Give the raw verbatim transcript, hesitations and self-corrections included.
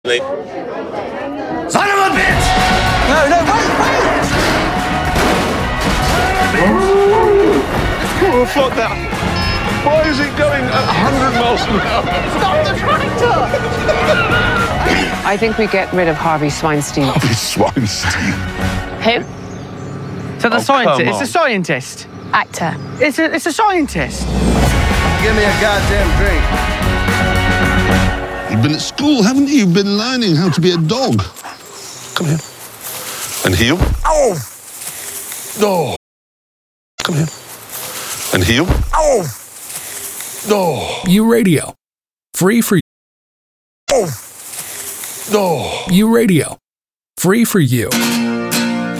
Son of a bitch! No, no, wait, wait! Oh, fuck that. Why is it going at one hundred miles an hour? Stop the tractor! I think we get rid of Harvey Sweinstein. Harvey Sweinstein. Who? So the Oh, scientist, come it's on. a scientist. Actor. It's a, it's a scientist. Give me a goddamn drink. You've been at school, haven't you? You've been learning how to be a dog. Come here. And heel. Oh! No! Come here. And heel. Oh! No! U Radio. Free for Oh! No! U Radio. Free for you.